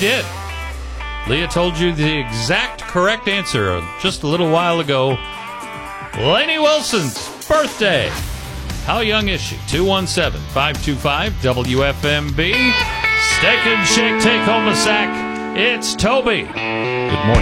did. Leah told you the exact correct answer just a little while ago. Lainey Wilson's birthday. How young is she? 217-525-WFMB. Steak and Shake, take home a sack. It's Toby. Good morning.